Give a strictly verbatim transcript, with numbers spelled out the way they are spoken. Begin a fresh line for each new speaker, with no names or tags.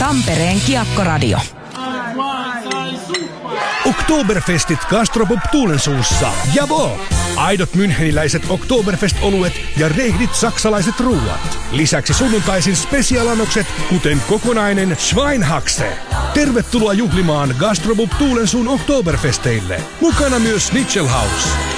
Tampereen Kiekkoradio.
Oktoberfestit Gastropub Tuulensuussa. Javo! Aidot müncheniläiset Oktoberfest-oluet ja rehdit saksalaiset ruuat. Lisäksi sunnuntaisin spesialanokset, kuten kokonainen Schweinhaxe. Tervetuloa juhlimaan Gastropub Tuulensuun Oktoberfesteille. Mukana myös Schnitzelhaus.